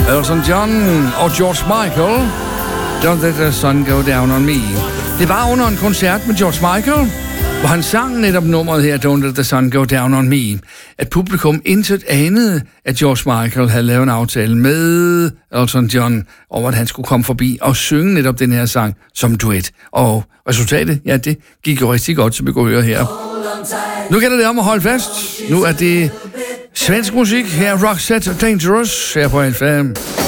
Elton John og George Michael. Don't Let the Sun Go Down on Me. Det var under en koncert med George Michael, hvor han sang netop nummeret her, Don't Let the Sun Go Down on Me, at publikum intet anede, at George Michael havde lavet en aftale med Elton John, om at han skulle komme forbi og synge netop den her sang som duet. Og resultatet, ja, det gik jo rigtig godt, som vi kunne høre her. Nu gælder det om at holde fast. Nu er det svensk musik. Her er Roxette Dangerous her på FM.